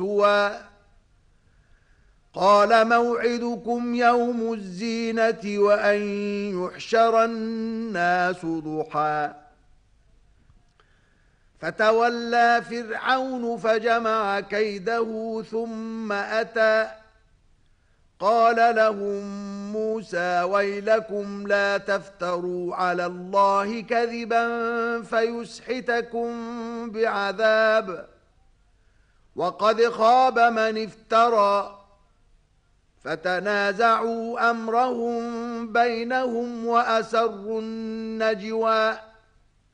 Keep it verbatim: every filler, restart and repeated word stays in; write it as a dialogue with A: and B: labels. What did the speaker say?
A: هو قال موعدكم يوم الزينة وأن يحشر الناس ضحى فتولى فرعون فجمع كيده ثم أتى قال لهم موسى ويلكم لا تفتروا على الله كذبا فيسحتكم بعذاب وقد خاب من افترى فتنازعوا أمرهم بينهم وأسروا النجوى